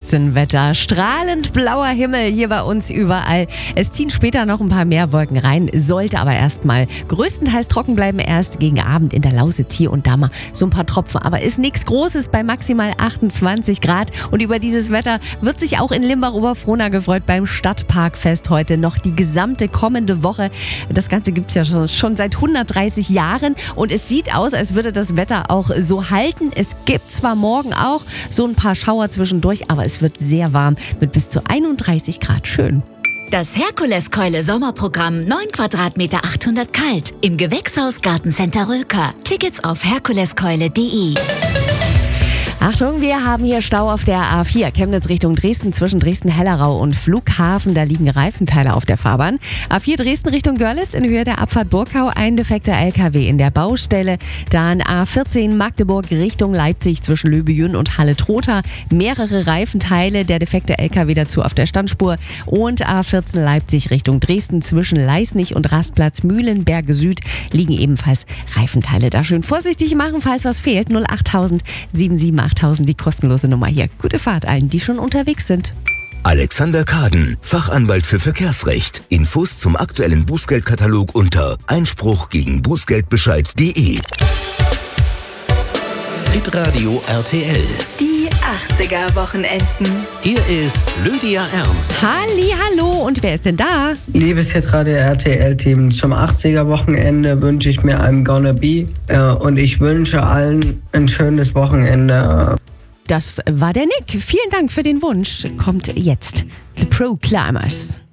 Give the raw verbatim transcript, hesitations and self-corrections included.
Spitzenwetter. Strahlend blauer Himmel hier bei uns überall. Es ziehen später noch ein paar mehr Wolken rein, sollte aber erstmal größtenteils trocken bleiben. Erst gegen Abend in der Lausitz hier und da mal so ein paar Tropfen. Aber ist nichts Großes bei maximal achtundzwanzig Grad. Und über dieses Wetter wird sich auch in Limbach-Oberfrohna gefreut beim Stadtparkfest heute noch die gesamte kommende Woche. Das Ganze gibt es ja schon, schon seit hundertdreißig Jahren und es sieht aus, als würde das Wetter auch so halten. Es gibt zwar morgen auch so ein paar Schauer zwischendurch, aber es wird sehr warm mit bis zu einunddreißig Grad. Schön. Das Herkuleskeule Sommerprogramm neun Quadratmeter achthundert kalt im Gewächshaus Gartencenter Rülker. Tickets auf herkuleskeule punkt de. Achtung, wir haben hier Stau auf der A vier, Chemnitz Richtung Dresden, zwischen Dresden-Hellerau und Flughafen. Da liegen Reifenteile auf der Fahrbahn. A vier Dresden Richtung Görlitz in Höhe der Abfahrt Burgau, ein defekter L K W in der Baustelle. Dann A vierzehn Magdeburg Richtung Leipzig zwischen Löbejün und Halle-Trotha. Mehrere Reifenteile, der defekte L K W dazu auf der Standspur. Und A vierzehn Leipzig Richtung Dresden zwischen Leisnig und Rastplatz Mühlenberge Süd liegen ebenfalls Reifenteile. Da schön vorsichtig machen, falls was fehlt. null achttausend sieben sieben acht achttausend, die kostenlose Nummer hier. Gute Fahrt allen, die schon unterwegs sind. Alexander Kaden, Fachanwalt für Verkehrsrecht. Infos zum aktuellen Bußgeldkatalog unter einspruch gegen bußgeldbescheid punkt de. Hitradio R T L. Die achtziger-Wochenenden. Hier ist Lydia Ernst. Halli, hallo, und wer ist denn da? Liebes Hitradio R T L-Team, zum achtziger-Wochenende wünsche ich mir I'm Gonna Be äh, und ich wünsche allen ein schönes Wochenende. Das war der Nick. Vielen Dank für den Wunsch. Kommt jetzt The Proclaimers.